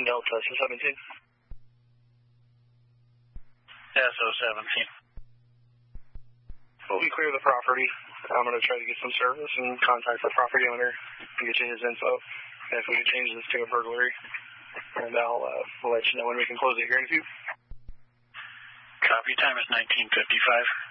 Delta SO17. SO17. Well, we clear the property. I'm going to try to get some service and contact the property owner and get you his info. And if we can change this to a burglary, and I'll let you know when we can close the hearing to you. Copy. Time is 19:55.